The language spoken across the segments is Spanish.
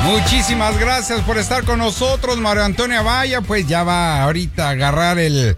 Muchísimas gracias por estar con nosotros, Mario Antonio Amaya. Pues ya va ahorita a agarrar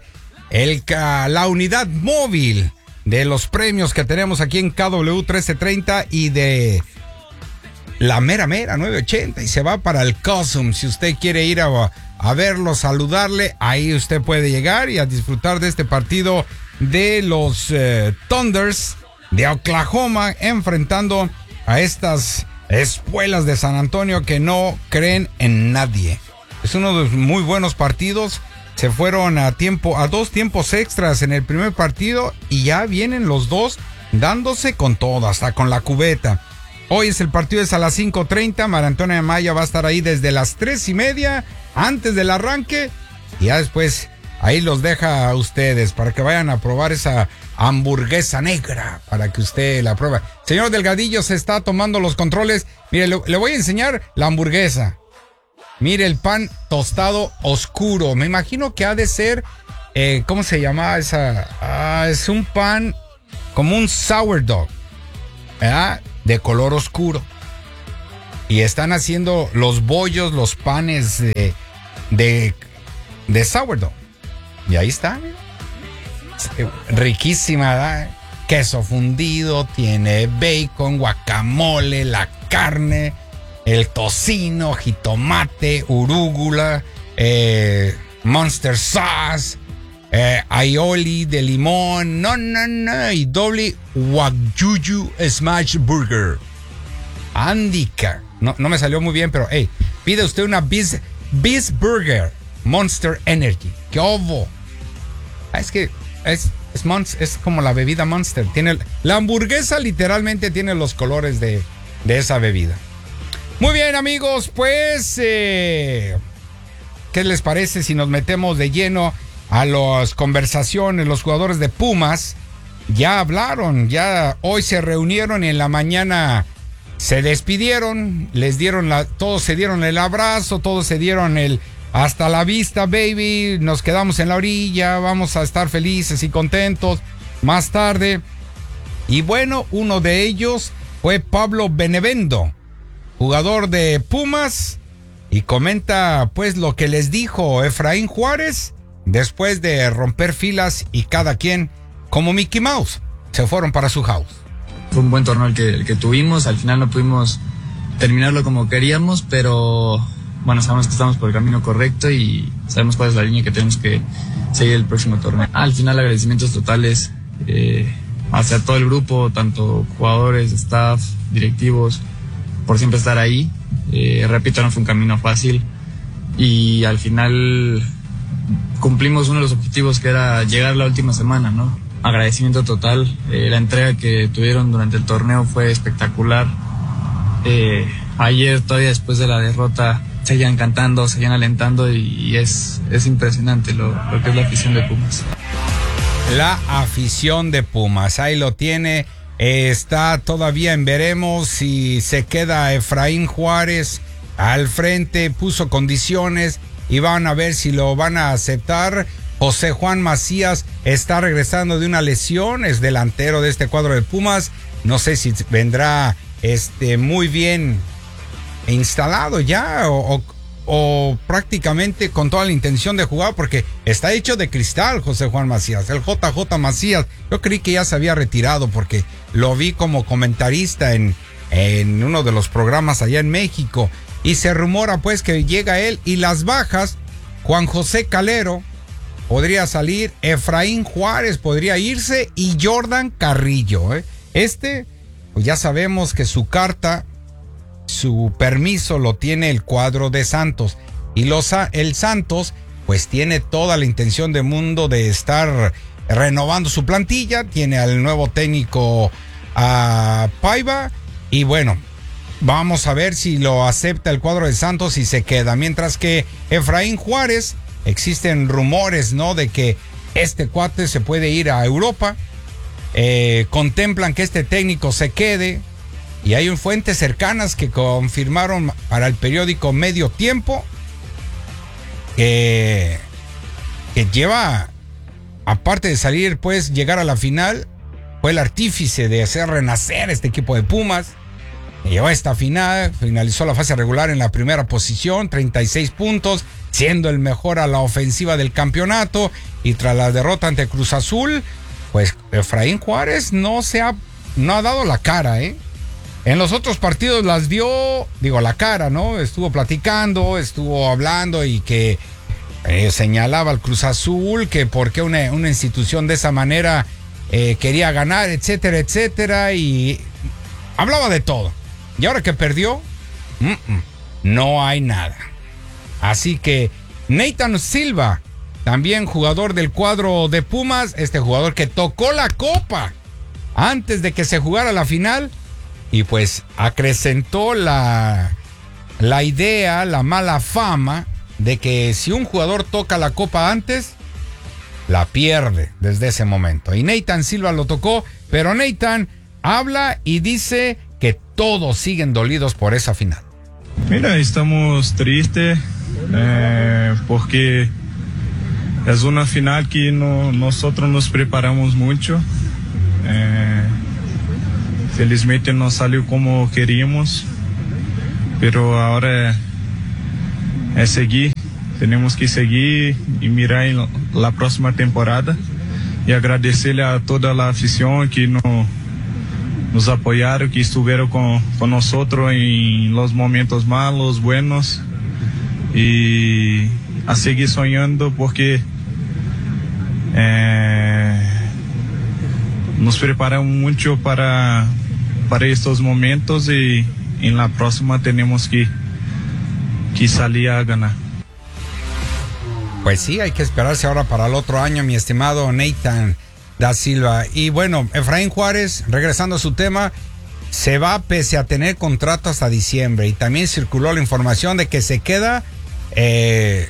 la unidad móvil de los premios que tenemos aquí en KW 1330 y de la mera 980, y se va para el Cosum. Si usted quiere ir a verlo, saludarle, ahí usted puede llegar y a disfrutar de este partido de los Thunders de Oklahoma, enfrentando a estas espuelas de San Antonio que no creen en nadie. Es uno de los muy buenos partidos. Se fueron a dos tiempos extras en el primer partido y ya vienen los dos dándose con todo, hasta con la cubeta. Hoy es el partido, es a las 5:30. María Antonia Amaya va a estar ahí desde las 3:30 antes del arranque, y ya después ahí los deja a ustedes para que vayan a probar esa hamburguesa negra, para que usted la pruebe. Señor Delgadillo se está tomando los controles. Mire, le voy a enseñar la hamburguesa. Mire el pan tostado oscuro. Me imagino que ha de ser, ¿cómo se llama esa? Es un pan como un sourdough, ¿verdad? De color oscuro. Y están haciendo los bollos, los panes de sourdough. Y ahí está. Riquísima, ¿verdad? Queso fundido, tiene bacon, guacamole, la carne, el tocino, jitomate, urúgula, Monster Sauce, aioli de limón, y doble Wagyu Smash Burger. Andica. No me salió muy bien, pero pide usted una Beast Burger Monster Energy. ¡Qué ovo! Es que es como la bebida Monster. La hamburguesa literalmente tiene los colores de esa bebida. Muy bien, amigos, pues ¿qué les parece si nos metemos de lleno a las conversaciones? Los jugadores de Pumas ya hablaron, ya hoy se reunieron y en la mañana se despidieron, todos se dieron el abrazo, todos se dieron hasta la vista, baby, nos quedamos en la orilla, vamos a estar felices y contentos más tarde. Y bueno, uno de ellos fue Pablo Benevendo, jugador de Pumas, y comenta pues lo que les dijo Efraín Juárez después de romper filas y cada quien, como Mickey Mouse, se fueron para su house. Fue un buen torneo el que tuvimos, al final no pudimos terminarlo como queríamos, pero bueno, sabemos que estamos por el camino correcto y sabemos cuál es la línea que tenemos que seguir el próximo torneo. Al final, agradecimientos totales hacia todo el grupo, tanto jugadores, staff, directivos, por siempre estar ahí. Repito, no fue un camino fácil y al final cumplimos uno de los objetivos, que era llegar la última semana, ¿no? Agradecimiento total. La entrega que tuvieron durante el torneo fue espectacular. Ayer, todavía después de la derrota, seguían cantando, seguían alentando y es impresionante lo que es la afición de Pumas. La afición de Pumas, ahí lo tiene. Está todavía en veremos si se queda Efraín Juárez al frente, puso condiciones y van a ver si lo van a aceptar. José Juan Macías está regresando de una lesión, es delantero de este cuadro de Pumas. No sé si vendrá muy bien instalado ya o prácticamente con toda la intención de jugar, porque está hecho de cristal José Juan Macías, el JJ Macías. Yo creí que ya se había retirado porque lo vi como comentarista en uno de los programas allá en México, y se rumora pues que llega él. Y las bajas, Juan José Calero podría salir, Efraín Juárez podría irse y Jordan Carrillo, pues ya sabemos que su permiso lo tiene el cuadro de Santos, y el Santos pues tiene toda la intención del mundo de estar renovando su plantilla. Tiene al nuevo técnico a Paiva, y bueno, vamos a ver si lo acepta el cuadro de Santos y se queda. Mientras que Efraín Juárez, existen rumores, ¿no?, de que este cuate se puede ir a Europa. Contemplan que este técnico se quede, y hay fuentes cercanas que confirmaron para el periódico Medio Tiempo que lleva, aparte de salir, pues llegar a la final, fue el artífice de hacer renacer este equipo de Pumas. llegó a esta final, finalizó la fase regular en la primera posición, 36 puntos, siendo el mejor a la ofensiva del campeonato, y tras la derrota ante Cruz Azul, pues Efraín Juárez no ha dado la cara, ¿eh? En los otros partidos las dio, la cara, ¿no? Estuvo platicando, estuvo hablando y que señalaba al Cruz Azul que por qué una institución de esa manera quería ganar, etcétera, etcétera, y hablaba de todo. Y ahora que perdió, no hay nada. Así que Nathan Silva, también jugador del cuadro de Pumas, este jugador que tocó la copa antes de que se jugara la final, y pues acrecentó la idea, la mala fama de que si un jugador toca la copa antes, la pierde desde ese momento. Y Nathan Silva lo tocó, pero Nathan habla y dice que todos siguen dolidos por esa final. Mira, estamos tristes porque es una final que nosotros nos preparamos mucho. Felizmente no salió como queríamos, pero ahora es seguir. Tenemos que seguir y mirar en la próxima temporada y agradecerle a toda la afición que nos apoyaron, que estuvieron con nosotros en los momentos malos, buenos, y a seguir soñando porque nos preparamos mucho para estos momentos y en la próxima tenemos que salir a ganar. Pues sí, hay que esperarse ahora para el otro año, mi estimado Nathan da Silva. Y bueno, Efraín Juárez, regresando a su tema, se va pese a tener contrato hasta diciembre. Y también circuló la información de que se queda, que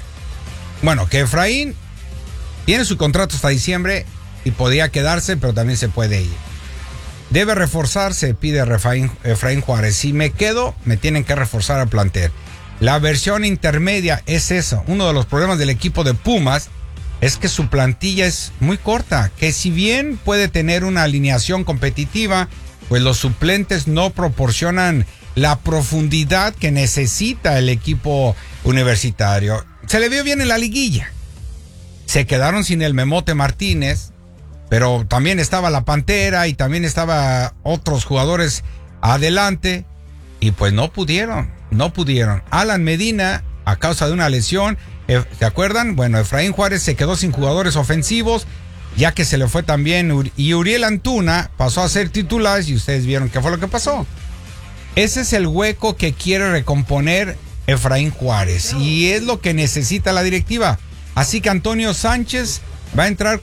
Efraín tiene su contrato hasta diciembre y podría quedarse, pero también se puede ir. Debe reforzarse, pide Efraín Juárez. Si me quedo, me tienen que reforzar al plantel. La versión intermedia es eso. Uno de los problemas del equipo de Pumas es que su plantilla es muy corta, que si bien puede tener una alineación competitiva, pues los suplentes no proporcionan la profundidad que necesita el equipo universitario. Se le vio bien en la liguilla. Se quedaron sin el Memote Martínez, pero también estaba la Pantera y también estaba otros jugadores adelante y pues no pudieron. Alan Medina, a causa de una lesión, ¿se acuerdan? Bueno, Efraín Juárez se quedó sin jugadores ofensivos, ya que se le fue también, y Uriel Antuna pasó a ser titular, y ustedes vieron qué fue lo que pasó. Ese es el hueco que quiere recomponer Efraín Juárez, y es lo que necesita la directiva. Así que Antonio Sánchez va a entrar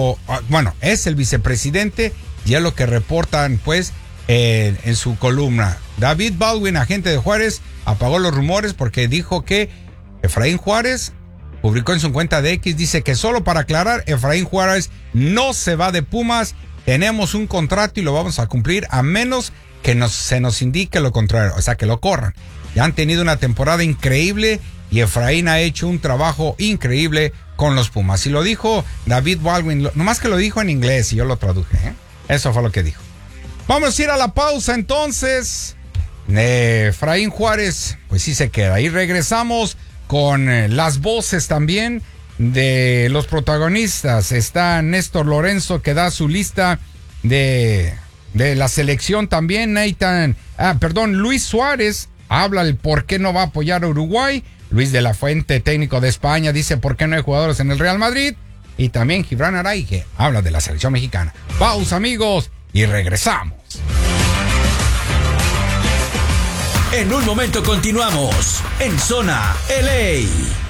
es el vicepresidente, y es lo que reportan, pues, en su columna. David Baldwin, agente de Juárez, apagó los rumores porque dijo que Efraín Juárez publicó en su cuenta de X, dice que solo para aclarar, Efraín Juárez no se va de Pumas, tenemos un contrato y lo vamos a cumplir a menos que se nos indique lo contrario, o sea que lo corran. Ya han tenido una temporada increíble y Efraín ha hecho un trabajo increíble con los Pumas. Y lo dijo David Baldwin, nomás que lo dijo en inglés y yo lo traduje, Eso fue lo que dijo. Vamos a ir a la pausa entonces. Efraín Juárez, pues sí se queda. Y regresamos con las voces también de los protagonistas. Está Néstor Lorenzo, que da su lista de la selección también. Luis Suárez habla el por qué no va a apoyar a Uruguay. Luis de la Fuente, técnico de España, dice por qué no hay jugadores en el Real Madrid. Y también Gibran Araige habla de la selección mexicana. Pausa, amigos, y regresamos. En un momento continuamos en Zona LA.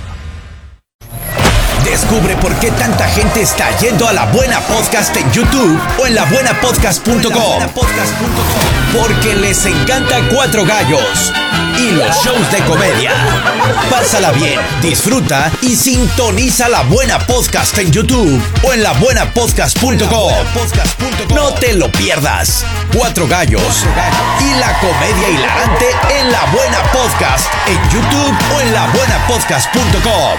Descubre por qué tanta gente está yendo a La Buena Podcast en YouTube o en labuenapodcast.com. Porque les encanta Cuatro Gallos y los shows de comedia. Pásala bien, disfruta y sintoniza La Buena Podcast en YouTube o en labuenapodcast.com. No te lo pierdas. Cuatro Gallos y la comedia hilarante en La Buena Podcast en YouTube o en labuenapodcast.com.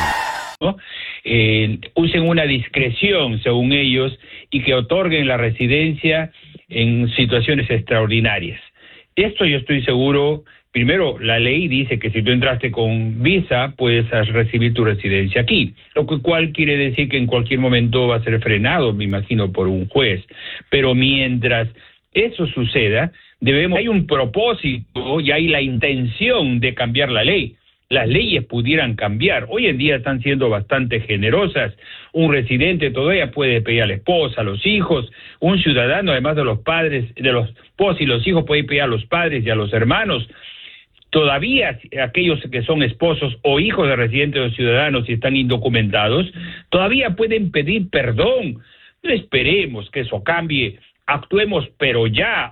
Usen una discreción según ellos y que otorguen la residencia en situaciones extraordinarias. Esto yo estoy seguro. Primero, la ley dice que si tú entraste con visa, puedes recibir tu residencia aquí, lo cual quiere decir que en cualquier momento va a ser frenado, me imagino, por un juez. Pero mientras eso suceda, hay un propósito y hay la intención de cambiar la ley. Las leyes pudieran cambiar. Hoy en día están siendo bastante generosas. Un residente todavía puede pedir a la esposa, a los hijos. Un ciudadano, además de los padres, de los esposos y los hijos, puede pedir a los padres y a los hermanos. Todavía aquellos que son esposos o hijos de residentes o ciudadanos y están indocumentados, todavía pueden pedir perdón. No esperemos que eso cambie. Actuemos, pero ya.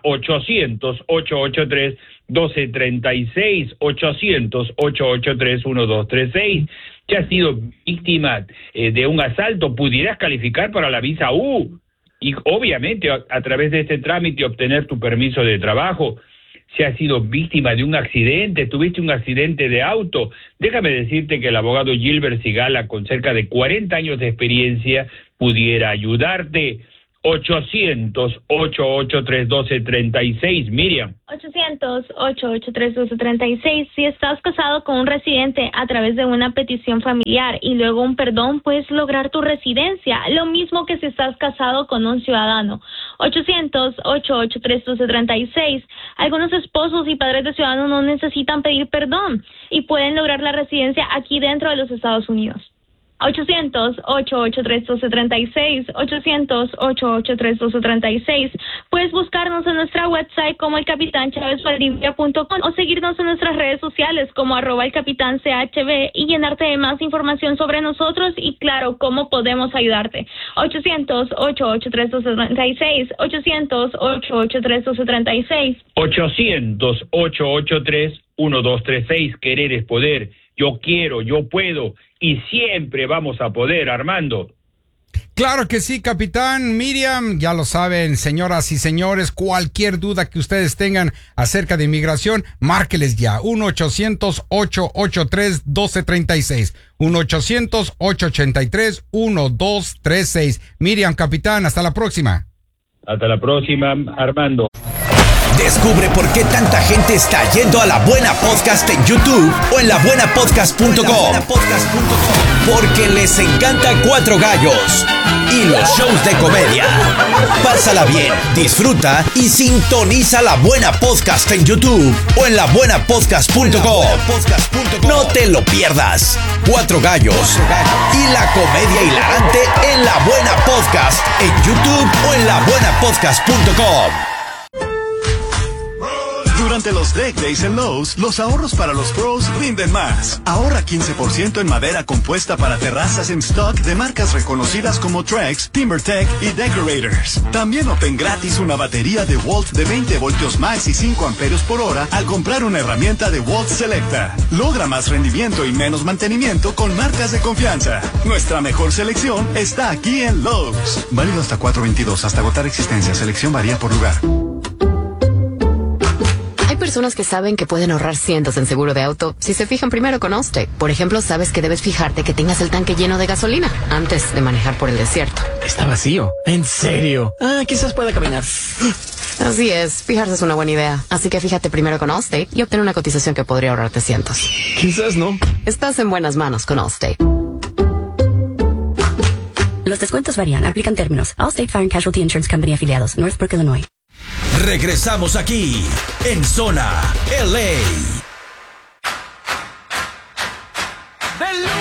800-883-1236, 800-883-1236. Si has sido víctima de un asalto, pudieras calificar para la visa U y obviamente a través de este trámite obtener tu permiso de trabajo. Si has sido víctima de un accidente, tuviste un accidente de auto, déjame decirte que el abogado Gilbert Sigala, con cerca de 40 años de experiencia, pudiera ayudarte. 800-883-1236, Miriam. 800-883-1236. Si estás casado con un residente a través de una petición familiar y luego un perdón, puedes lograr tu residencia. Lo mismo que si estás casado con un ciudadano. 800-883-1236. Algunos esposos y padres de ciudadanos no necesitan pedir perdón y pueden lograr la residencia aquí dentro de los Estados Unidos. 800-883-1236, 800-883-1236. Puedes buscarnos en nuestra website como elcapitanchavesvaldivia.com o seguirnos en nuestras redes sociales como @elcapitanchb y llenarte de más información sobre nosotros y, claro, cómo podemos ayudarte. 800-883-1236, 800-883-1236. 800-883-1236. Querer es poder. Yo quiero, yo puedo y siempre vamos a poder, Armando. Claro que sí, capitán. Miriam, ya lo saben, señoras y señores, cualquier duda que ustedes tengan acerca de inmigración, márqueles ya. 1-800-883-1236. 1-800-883-1236. Miriam, capitán, hasta la próxima. Hasta la próxima, Armando. Descubre por qué tanta gente está yendo a La Buena Podcast en YouTube o en labuenapodcast.com. Porque les encanta Cuatro Gallos y los shows de comedia. Pásala bien, disfruta y sintoniza La Buena Podcast en YouTube o en labuenapodcast.com. No te lo pierdas. Cuatro Gallos y la comedia hilarante en La Buena Podcast en YouTube o en labuenapodcast.com. Durante los Deck Days en Lowe's, los ahorros para los pros rinden más. Ahorra 15% en madera compuesta para terrazas en stock de marcas reconocidas como Trex, TimberTech y Decorators. También obtén gratis una batería de Walt de 20 voltios más y 5 amperios por hora al comprar una herramienta de Walt Selecta. Logra más rendimiento y menos mantenimiento con marcas de confianza. Nuestra mejor selección está aquí en Lowe's. Válido hasta 4/22, hasta agotar existencia. Selección varía por lugar. Hay personas que saben que pueden ahorrar cientos en seguro de auto si se fijan primero con Allstate. Por ejemplo, sabes que debes fijarte que tengas el tanque lleno de gasolina antes de manejar por el desierto. Está vacío. ¿En serio? Quizás pueda caminar. Así es, fijarse es una buena idea. Así que fíjate primero con Allstate y obtén una cotización que podría ahorrarte cientos. Quizás no. Estás en buenas manos con Allstate. Los descuentos varían, aplican términos. Allstate Fire and Casualty Insurance Company afiliados, Northbrook, Illinois. Regresamos aquí en Zona LA.